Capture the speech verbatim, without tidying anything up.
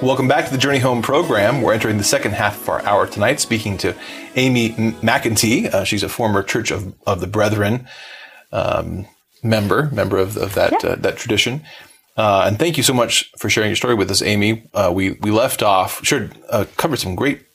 Welcome back to the Journey Home program. We're entering the second half of our hour tonight, speaking to Amy McEntee. Uh, she's a former Church of, of the Brethren um, member, member of, of that yeah. uh, that tradition. Uh, and thank you so much for sharing your story with us, Amy. Uh, we we left off, sure, uh, covered some great